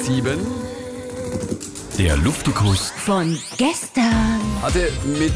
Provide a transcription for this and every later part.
7. Der Luftikus Von gestern. hatte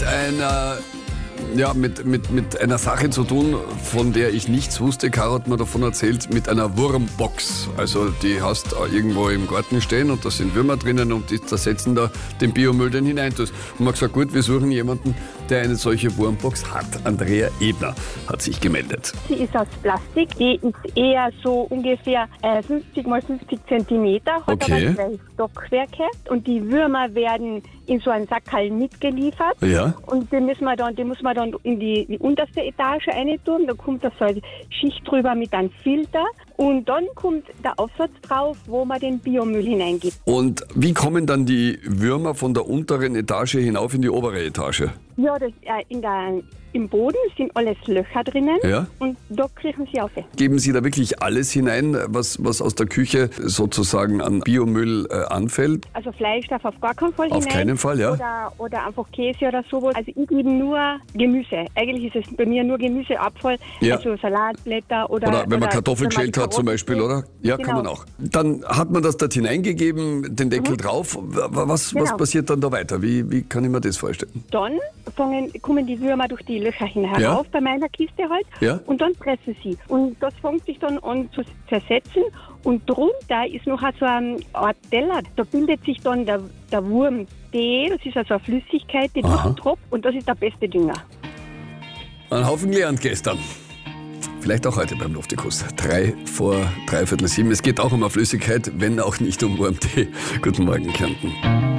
mit einer Sache zu tun, von der ich nichts wusste. Caro hat mir davon erzählt, mit einer Wurmbox. Also die hast irgendwo im Garten stehen und da sind Würmer drinnen und die zersetzen da den Biomüll, den hineintust. Und man hat gesagt, gut, wir suchen jemanden, der eine solche Wurmbox hat. Andrea Ebner hat sich gemeldet. Die ist aus Plastik, die ist eher so ungefähr 50 mal 50 Zentimeter, hat Okay. aber 2 Stockwerke und die Würmer werden in so einen Sackerl mitgeliefert. Ja. Und die muss man dann in die unterste Etage rein tun. Da kommt da so eine Schicht drüber mit einem Filter. Und dann kommt der Aufsatz drauf, wo man den Biomüll hineingibt. Und wie kommen dann die Würmer von der unteren Etage hinauf in die obere Etage? Ja, im Boden sind alles Löcher drinnen Ja. und da kriechen sie auf. Geben Sie da wirklich alles hinein, was aus der Küche sozusagen an Biomüll anfällt? Also Fleisch darf auf gar keinen Fall hinein. Auf keinen Fall, ja. Oder einfach Käse oder sowas. Also ich gebe nur Gemüse. Eigentlich ist es bei mir nur Gemüseabfall. Ja. Also Salatblätter Oder wenn man Kartoffeln geschält hat zum Beispiel, oder? Ja, Genau. kann man auch. Dann hat man das dort hineingegeben, den Deckel drauf. Was Genau. passiert dann da weiter? Wie kann ich mir das vorstellen? Dann kommen die Würmer durch die Löcher herauf, Ja. bei meiner Kiste halt. Ja. Und dann pressen sie. Und das fängt sich dann an zu zersetzen. Und drunter ist noch so eine Art Teller. Da bildet sich dann der Wurmtee. Das ist also eine Flüssigkeit, die Aha. tropft. Und das ist der beste Dünger. Ein Haufen gelernt gestern. Vielleicht auch heute beim Luftikus. 3 vor 3/4 7. Es geht auch um eine Flüssigkeit, wenn auch nicht um Wurmtee. Guten Morgen, Kärnten.